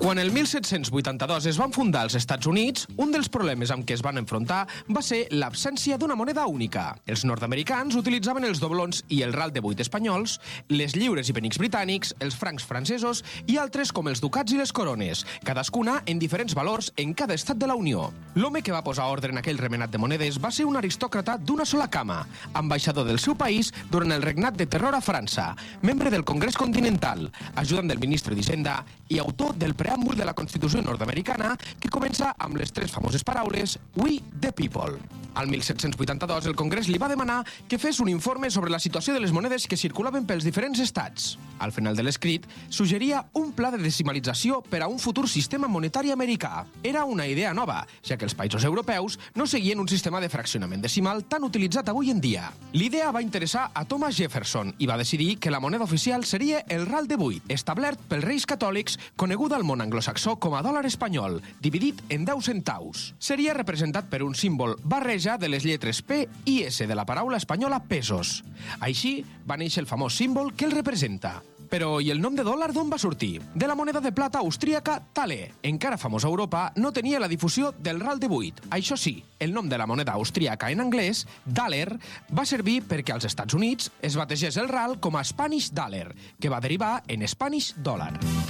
Quan el 1782 es van fundar els Estats Units, un dels problemes amb què es van enfrontar va ser l'absència d'una moneda única. Els nord-americans utilitzaven els doblons i el ral de 8 espanyols, les lliures i penics britànics, els francs francesos i altres com els ducats i les corones, cadascuna en diferents valors en cada estat de la Unió. L'home que va posar ordre en aquell remenat de monedes va ser un aristòcrata d'una sola cama, ambaixador del seu país durant el regnat de terror a França, membre del Congrés Continental, ajudant del ministre d'Hisenda i autor del preàmbul de la Constitució nord-americana que comença amb les 3 famoses paraules We the People. Al 1782 el Congrés li va demanar que fes un informe sobre la situació de les monedes que circulaven pels diferents estats. Al final de l'escrit suggeria un pla de decimalització per a un futur sistema monetari americà. Era una idea nova, ja que els països europeus no seguien un sistema de fraccionament decimal tan utilitzat avui en dia. L'idea va interessar a Thomas Jefferson i va decidir que la moneda oficial seria el ral de 8, establert pels Reis Catòlics, conegut al món anglosaxó com a dòlar espanyol, dividit en 10 centaus. Seria representat per un símbol barreja de les lletres P i S de la paraula espanyola pesos. Així va néixer el famós símbol que el representa. Però i el nom de dòlar d'on va sortir? De la moneda de plata austríaca Thaler. Encara famosa a Europa, no tenia la difusió del ral de 8. Això sí, el nom de la moneda austríaca en anglès, Daler, va servir perquè als Estats Units es bategés el ral com a Spanish Dollar, que va derivar en Spanish Dollar.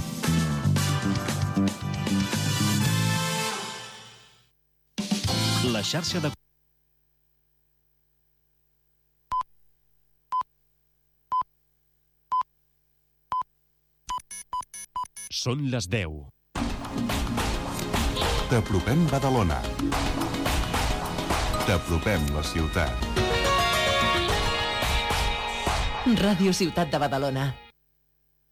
La xarxa de... Són les 10. T'apropem Badalona. T'apropem la ciutat. Ràdio Ciutat de Badalona.